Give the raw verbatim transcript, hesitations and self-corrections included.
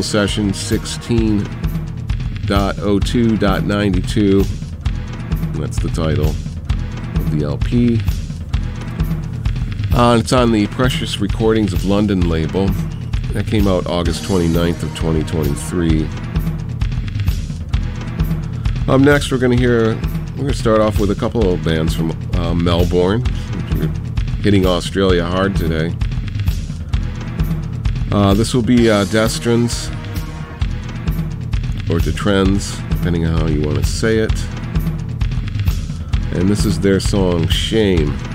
Steel Session sixteen point oh two point ninety-two. That's the title of the L P. Uh, it's on the Precious Recordings of London label. That came out August twenty-ninth of twenty twenty-three. Up next, we're going to hear, we're going to start off with a couple of bands from uh, Melbourne. We're hitting Australia hard today. Uh, this will be uh, Destrans, or Detrens, depending on how you want to say it. And this is their song, Shame.